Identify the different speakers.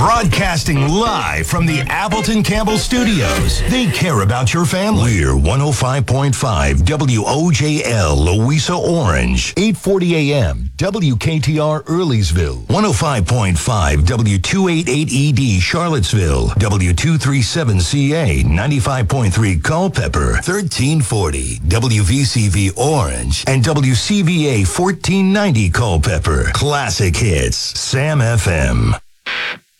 Speaker 1: Broadcasting live from the Appleton Campbell Studios. They care about your family. We're 105.5 WOJL Louisa Orange, 840 AM WKTR Earleysville, 105.5 W288ED Charlottesville, W237CA 95.3 Culpeper, 1340 WVCV Orange, and WCVA 1490 Culpeper. Classic hits, Sam FM.